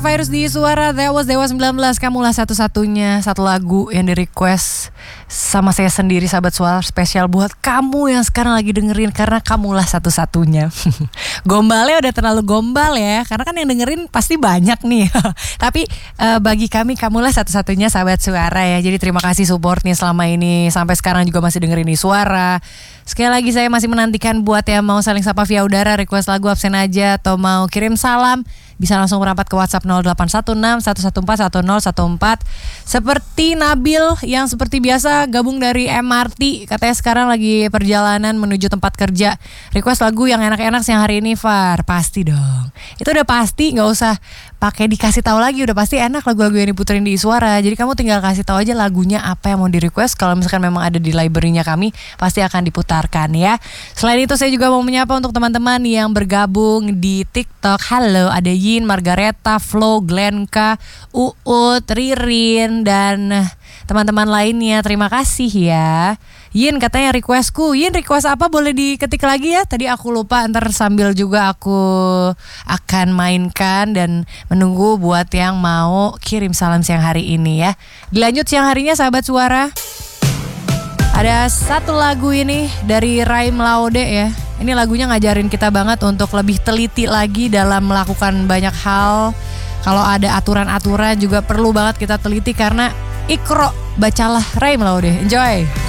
Virus di Suara, Dewa 19, kamulah satu-satunya. Satu lagu yang di request sama saya sendiri, sahabat Suara, spesial buat kamu yang sekarang lagi dengerin, karena kamulah satu-satunya. Gombalnya udah terlalu gombal ya, karena kan yang dengerin pasti banyak nih. Tapi bagi kami, kamulah satu-satunya sahabat Suara ya. Jadi terima kasih supportnya selama ini, sampai sekarang juga masih dengerin di Suara. Sekali lagi saya masih menantikan buat yang mau saling sapa via udara, request lagu absen aja, atau mau kirim salam, bisa langsung merapat ke WhatsApp 0816 114 1014. Seperti Nabil yang seperti biasa gabung dari MRT, katanya sekarang lagi perjalanan menuju tempat kerja. Request lagu yang enak-enak siang hari ini, Far. Pasti dong. Itu udah pasti, nggak usah pakai dikasih tahu lagi, udah pasti enak lagu-lagu yang diputerin di Suara. Jadi kamu tinggal kasih tahu aja lagunya apa yang mau di request. Kalau misalkan memang ada di library-nya kami, pasti akan diputarkan ya. Selain itu saya juga mau menyapa untuk teman-teman yang bergabung di TikTok. Halo, ada Yin, Margareta, Flo, Glenka, Uut, Ririn, dan teman-teman lainnya. Terima kasih ya. Yin katanya requestku. Yin request apa, boleh diketik lagi ya. Tadi aku lupa, ntar sambil juga aku akan mainkan dan menunggu buat yang mau kirim salam siang hari ini ya. Dilanjut siang harinya sahabat Suara. Ada satu lagu ini dari Raim Laude ya. Ini lagunya ngajarin kita banget untuk lebih teliti lagi dalam melakukan banyak hal. Kalau ada aturan-aturan juga perlu banget kita teliti, karena Iqra, bacalah Raim Laude. Enjoy.